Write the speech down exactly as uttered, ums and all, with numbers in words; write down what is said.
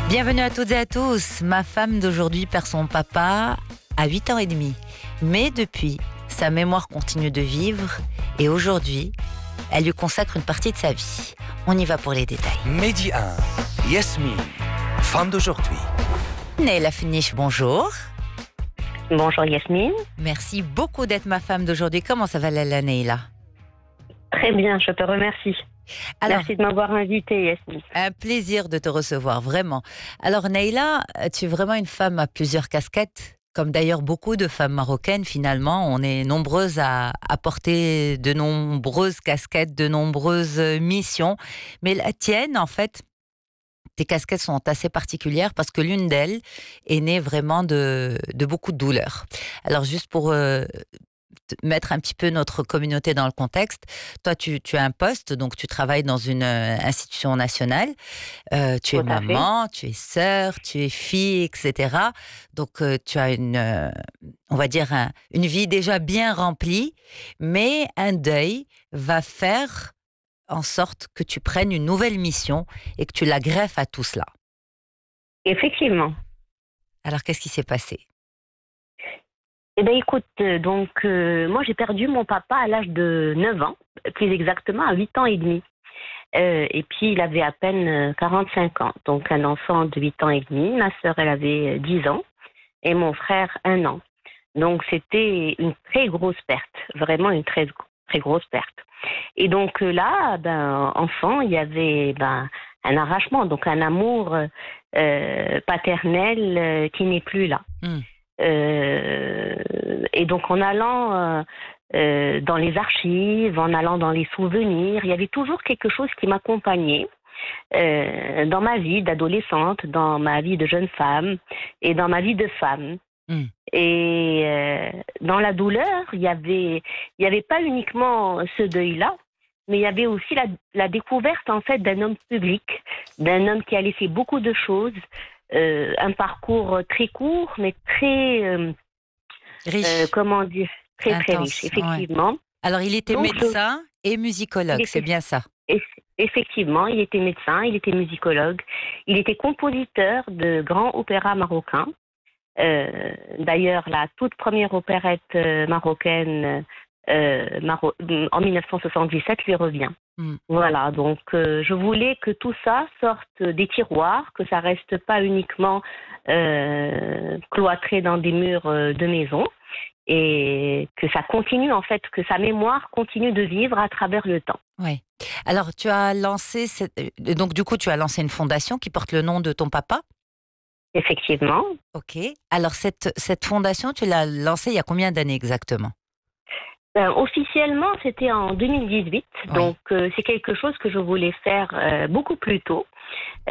Bienvenue à toutes et à tous. Ma femme d'aujourd'hui perd son papa à huit ans et demi. Mais depuis, sa mémoire continue de vivre et aujourd'hui, elle lui consacre une partie de sa vie. On y va pour les détails. Midi un, Yasmine, femme d'aujourd'hui. Neila Finish, bonjour. Bonjour Yasmine. Merci beaucoup d'être ma femme d'aujourd'hui. Comment ça va Lala Neila? Très bien, je te remercie. Alors, Merci de m'avoir invitée Yasmine. un plaisir de te recevoir, vraiment. Alors Neila, tu es vraiment une femme à plusieurs casquettes, comme d'ailleurs beaucoup de femmes marocaines finalement. On est nombreuses à, à porter de nombreuses casquettes, de nombreuses missions. Mais la tienne, en fait, tes casquettes sont assez particulières parce que l'une d'elles est née vraiment de, de beaucoup de douleurs. Alors juste pour... Euh, mettre un petit peu notre communauté dans le contexte. Toi, tu, tu as un poste, donc tu travailles dans une euh, institution nationale. Euh, tu es Tout à fait. maman, tu es sœur, tu es fille, et cetera. Donc, euh, tu as une, euh, on va dire, un- une vie déjà bien remplie, mais un deuil va faire en sorte que tu prennes une nouvelle mission et que tu la greffes à tout cela. Effectivement. Alors, qu'est-ce qui s'est passé? Eh bien écoute, euh, donc euh, moi j'ai perdu mon papa à l'âge de neuf ans, plus exactement à huit ans et demi. Euh, et puis il avait à peine euh, quarante-cinq ans, donc un enfant de huit ans et demi. Ma sœur elle avait euh, dix ans et mon frère un an. Donc c'était une très grosse perte, vraiment une très, très grosse perte. Et donc euh, là, ben, enfant, il y avait ben, un arrachement, donc un amour euh, paternel euh, qui n'est plus là. Hmm. Euh, et donc en allant euh, euh, dans les archives, en allant dans les souvenirs, il y avait toujours quelque chose qui m'accompagnait euh, dans ma vie d'adolescente, dans ma vie de jeune femme et dans ma vie de femme. Hmm. Et euh, dans la douleur, il y avait, il y avait pas uniquement ce deuil-là, mais il y avait aussi la, la découverte en fait d'un homme public, d'un homme qui a laissé beaucoup de choses, euh, un parcours très court, mais très, euh, Riche, euh, comment dire, très très intense, riche, effectivement. Alors, il était Donc, je- médecin et musicologue, il c'est était- bien ça. Eff- Effectivement, il était médecin, il était musicologue, il était compositeur de grands opéras marocains. Euh, D'ailleurs, la toute première opérette euh, marocaine euh, maro- en mille neuf cent soixante-dix-sept lui revient. Mm. Voilà, donc euh, je voulais que tout ça sorte des tiroirs, que ça reste pas uniquement euh, cloîtré dans des murs euh, de maison et que ça continue en fait, que sa mémoire continue de vivre à travers le temps. Oui. Alors, tu as lancé, cette- euh, donc du coup, tu as lancé une fondation qui porte le nom de ton papa. Effectivement. Ok. Alors, cette, cette fondation, tu l'as lancée il y a combien d'années exactement? Ben, officiellement, c'était en deux mille dix-huit, Ouais. donc euh, c'est quelque chose que je voulais faire euh, beaucoup plus tôt.